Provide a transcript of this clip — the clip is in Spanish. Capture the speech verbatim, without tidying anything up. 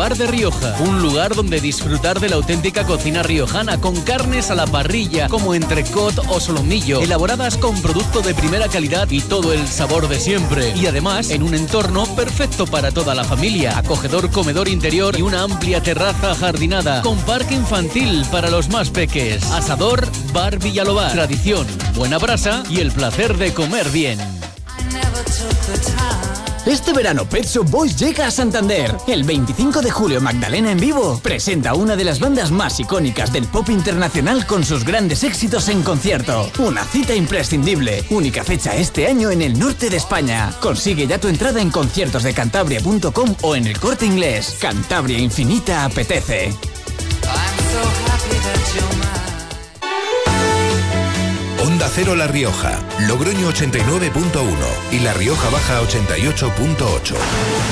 Bar de Rioja, un lugar donde disfrutar de la auténtica cocina riojana con carnes a la parrilla como entrecot o solomillo, elaboradas con producto de primera calidad y todo el sabor de siempre. Y además en un entorno perfecto para toda la familia, acogedor comedor interior y una amplia terraza jardinada con parque infantil para los más peques. Asador Bar Villalobar, tradición, buena brasa y el placer de comer bien. Este verano Pet Shop Boys llega a Santander. El veinticinco de julio Magdalena en vivo presenta una de las bandas más icónicas del pop internacional con sus grandes éxitos en concierto. Una cita imprescindible. Única fecha este año en el norte de España. Consigue ya tu entrada en conciertos de cantabria punto com o en el Corte Inglés. Cantabria Infinita apetece. Onda Cero La Rioja, Logroño ochenta y nueve punto uno y La Rioja Baja ochenta y ocho punto ocho.